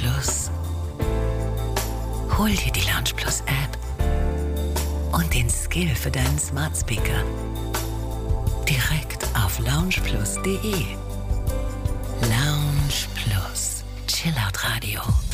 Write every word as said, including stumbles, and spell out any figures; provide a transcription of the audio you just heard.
Plus. Hol dir die Lounge Plus App und den Skill für deinen Smart Speaker direkt auf lounge plus punkt de. Lounge Plus, Chillout Radio.